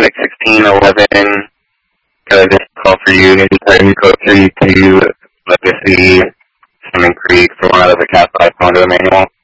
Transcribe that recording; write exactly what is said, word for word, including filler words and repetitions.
like sixteen, eleven, kind of difficult for you. Maybe try to go through to Legacy, Swimming Creek for one out of the Cat five Condo manual.